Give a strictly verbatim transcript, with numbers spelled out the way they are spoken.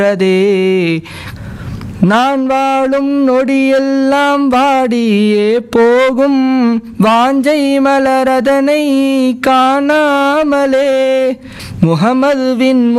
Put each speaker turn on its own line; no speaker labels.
நான் வாழும் நொடியெல்லாம் வாடியே போகும் வாஞ்சை மலரதனை காணாமலே முஹம்மதுவின்